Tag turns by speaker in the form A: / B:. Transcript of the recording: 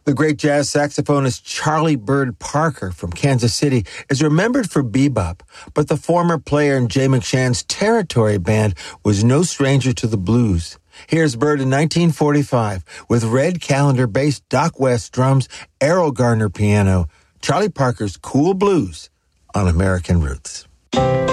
A: The great jazz saxophonist Charlie Bird Parker from Kansas City is remembered for bebop, but the former player in Jay McShann's Territory Band was no stranger to the blues. Here's Bird in 1945 with Red Callender bass, Doc West drums, Errol Garner piano, Charlie Parker's Cool Blues on American Roots.